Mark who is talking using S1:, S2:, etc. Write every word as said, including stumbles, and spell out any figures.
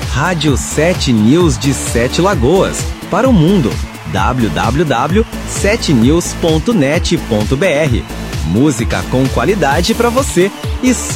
S1: Rádio sete News de Sete Lagoas, para o mundo. w w w ponto sete news ponto net ponto b r. Música com qualidade para você e só